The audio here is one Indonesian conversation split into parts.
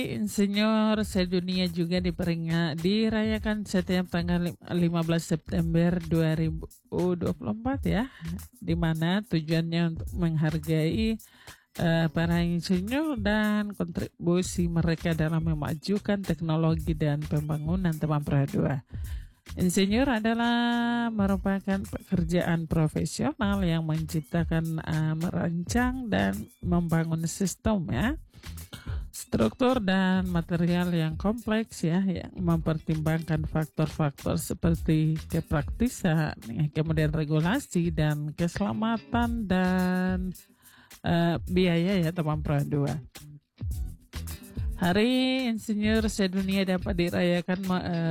Insinyur sedunia juga dirayakan setiap tanggal 15 September 2024 ya, di mana tujuannya untuk menghargai para insinyur dan kontribusi mereka dalam memajukan teknologi dan pembangunan teman Pradua. Insinyur adalah merupakan pekerjaan profesional yang menciptakan, merancang dan membangun sistem ya, struktur dan material yang kompleks ya, yang mempertimbangkan faktor-faktor seperti kepraktisan, ya, kemudian regulasi dan keselamatan dan biaya ya teman Pradua. Hari Insinyur Sedunia dapat dirayakan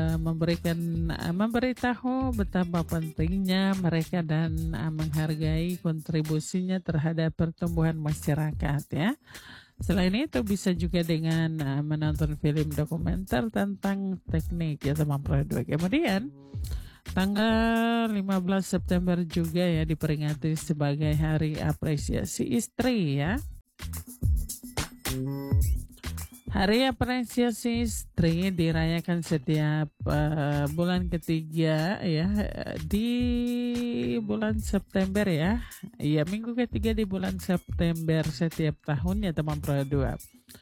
memberitahu betapa pentingnya mereka dan menghargai kontribusinya terhadap pertumbuhan masyarakat ya. Selain itu bisa juga dengan menonton film dokumenter tentang teknik ya teman Pradua. Kemudian tanggal 15 September juga ya diperingati sebagai Hari Apresiasi Istri ya. Hari Apresiasi Istri dirayakan setiap bulan ketiga ya, di bulan September ya. Iya, minggu ketiga di bulan September setiap tahunnya teman Pradua.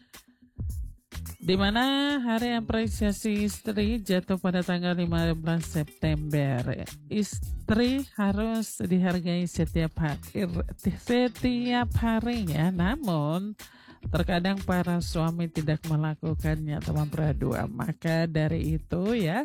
Di mana Hari Apresiasi Istri jatuh pada tanggal 15 September. Istri harus dihargai setiap harinya, namun terkadang para suami tidak melakukannya teman Pradua. Maka dari itu ya,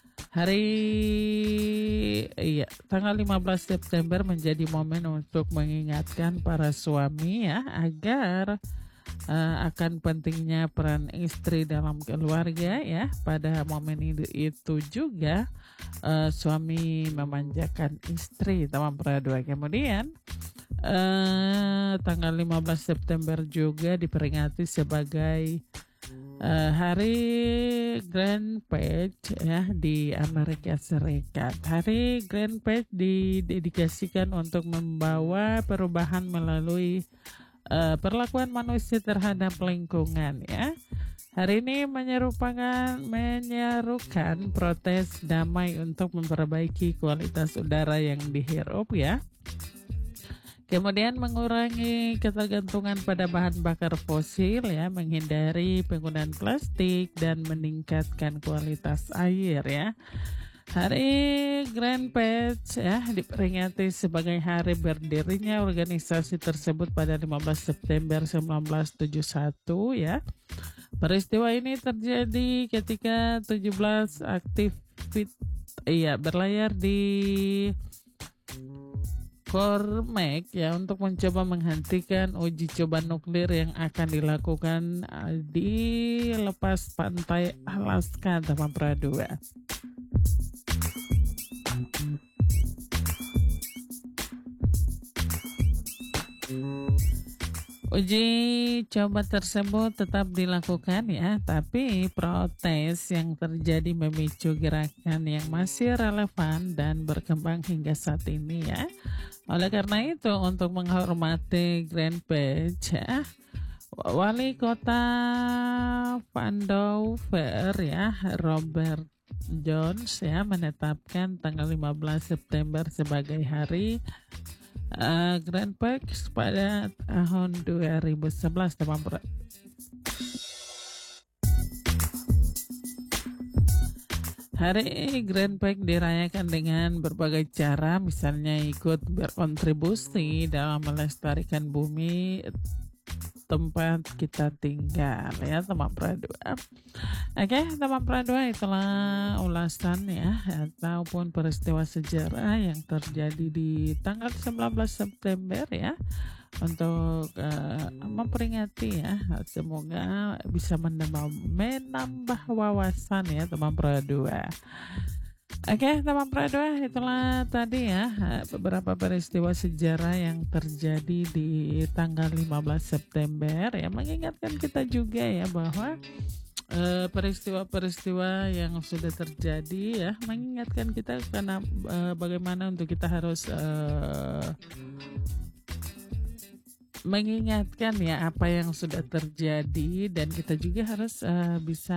tanggal 15 September menjadi momen untuk mengingatkan para suami ya, agar akan pentingnya peran istri dalam keluarga ya. Pada momen itu juga suami memanjakan istri teman Pradua. Kemudian tanggal 15 September juga diperingati sebagai Hari Grand Page ya di Amerika Serikat. Hari Grand Page didedikasikan untuk membawa perubahan melalui perlakuan manusia terhadap lingkungan ya. Hari ini menyerukan protes damai untuk memperbaiki kualitas udara yang dihirup ya. Kemudian mengurangi ketergantungan pada bahan bakar fosil ya, menghindari penggunaan plastik dan meningkatkan kualitas air ya. Hari Grand Page ya diperingati sebagai hari berdirinya organisasi tersebut pada 15 September 1971 ya. Peristiwa ini terjadi ketika 17 berlayar di Cormac ya untuk mencoba menghentikan uji coba nuklir yang akan dilakukan di lepas pantai Alaska teman Pradua. Uji coba tersebut tetap dilakukan ya, tapi protes yang terjadi memicu gerakan yang masih relevan dan berkembang hingga saat ini ya. Oleh karena itu, untuk menghormati Grand Page ya, Wali Kota Vancouver ya, Robert Jones ya, menetapkan tanggal 15 September sebagai hari Grand Prix pada tahun 2011 teman. Hari Grand Prix dirayakan dengan berbagai cara, misalnya ikut berkontribusi dalam melestarikan bumi tempat kita tinggal ya teman Pradua. Oke teman Pradua, itulah ulasan ya ataupun peristiwa sejarah yang terjadi di tanggal 19 September ya, untuk memperingati ya, semoga bisa menambah wawasan ya teman Pradua. Oke teman Pradua, itulah tadi ya beberapa peristiwa sejarah yang terjadi di tanggal 15 September ya, mengingatkan kita juga ya bahwa peristiwa-peristiwa yang sudah terjadi ya, mengingatkan kita karena bagaimana untuk kita harus mengingatkan ya apa yang sudah terjadi, dan kita juga harus bisa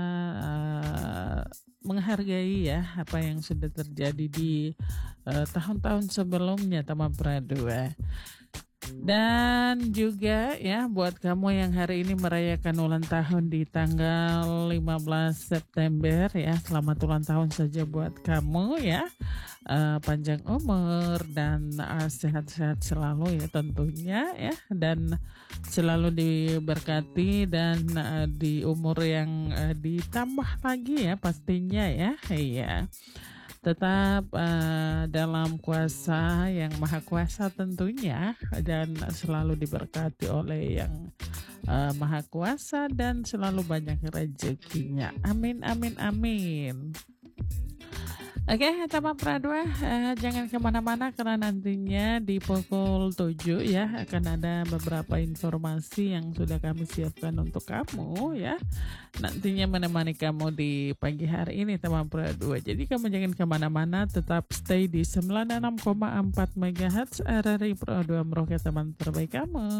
menghargai ya apa yang sudah terjadi di tahun-tahun sebelumnya, teman Pradua. Dan juga ya buat kamu yang hari ini merayakan ulang tahun di tanggal 15 September ya, selamat ulang tahun saja buat kamu ya. Panjang umur dan sehat-sehat selalu ya tentunya ya, dan selalu diberkati dan di umur yang ditambah lagi ya pastinya ya. Iya. Tetap dalam kuasa yang maha kuasa tentunya, dan selalu diberkati oleh yang maha kuasa dan selalu banyak rezekinya. Amin amin amin. Oke, teman Pradua, jangan kemana-mana karena nantinya di pukul 7 ya akan ada beberapa informasi yang sudah kami siapkan untuk kamu ya. Nantinya menemani kamu di pagi hari ini, teman Pradua. Jadi kamu jangan kemana-mana, tetap stay di 96,4 MHz RRI Pradua Merauke, teman terbaik kamu.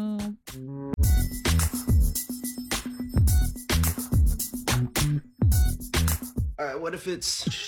Alright, what if it's